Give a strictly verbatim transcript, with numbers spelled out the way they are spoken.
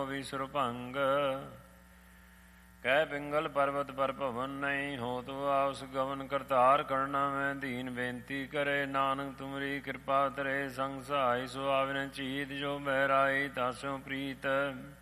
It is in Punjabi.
ਵਿਸੁਰ ਭੰਗ। ਕਹਿ ਪਿੰਗਲ ਪਰਬਤ ਪਰ ਭਵਨ ਨਹੀਂ, ਹੋ ਤੂੰ ਆਉਸ ਗਵਨ ਕਰਤਾਰ ਕਰਨਾ ਮੈਂ ਦੀਨ ਬੇਨਤੀ ਕਰੇ। ਨਾਨਕ ਤੁਮਰੀ ਕਿਰਪਾ ਤਰੇ ਸੰਗ ਸਹਾਈ, ਸੁਆਵਨ ਚੀਤ ਜੋ ਬਹਿਰਾਈ ਤਾਸੋਂ ਪ੍ਰੀਤ।